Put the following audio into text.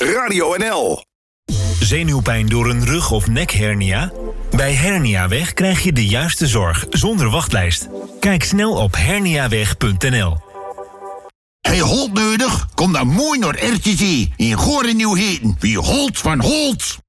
Radio NL. Zenuwpijn door een rug- of nekhernia? Bij Herniaweg krijg je de juiste zorg zonder wachtlijst. Kijk snel op herniaweg.nl. Hey, Holt nodig? Kom dan mooi naar RTT in Goorlen Nieuw-Heten. Wie Holt van Holt.